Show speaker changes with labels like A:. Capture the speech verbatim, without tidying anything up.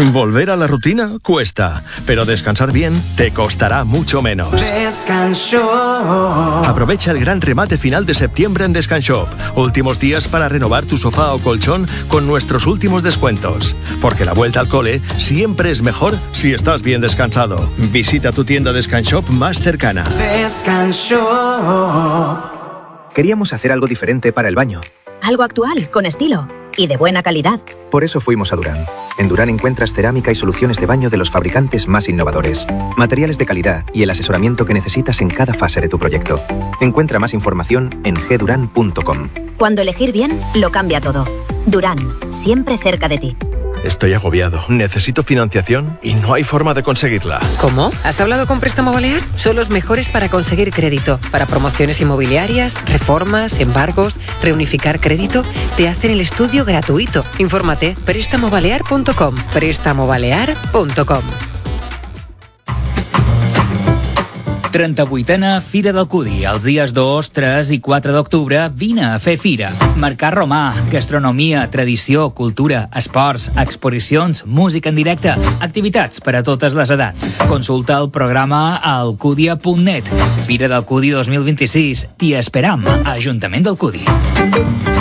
A: Volver a la rutina cuesta, pero descansar bien te costará mucho menos. Descanshop. Aprovecha el gran remate final de septiembre en Descanshop. Últimos días para renovar tu sofá o colchón con nuestros últimos descuentos. Porque la vuelta al cole siempre es mejor si estás bien descansado. Visita tu tienda Descanshop más cercana.
B: Descanshop.
C: Queríamos hacer algo diferente para el baño.
D: Algo actual, con estilo y de buena calidad.
C: Por eso fuimos a Durán. En Durán encuentras cerámica y soluciones de baño de los fabricantes más innovadores, materiales de calidad y el asesoramiento que necesitas en cada fase de tu proyecto. Encuentra más información en g duran punto com.
D: Cuando elegir bien, lo cambia todo. Durán, siempre cerca de ti.
A: Estoy agobiado. Necesito financiación y no hay forma de conseguirla.
E: ¿Cómo? ¿Has hablado con Préstamo Balear? Son los mejores para conseguir crédito. Para promociones inmobiliarias, reformas, embargos, reunificar crédito. Te hacen el estudio gratuito. Infórmate. préstamo balear punto com. préstamo balear punto com.
F: trenta-vuitena Fira del Cudi, els dies dos, tres i quatre d'octubre. Vine a fer fira. Mercat romà, gastronomia, tradició, cultura, esports, exposicions, música en directe, activitats per a totes les edats. Consulta el programa a alcudia punt net. Fira del Cudi dos mil vint-i-sis. T'hi esperam. Ajuntament del Cudi.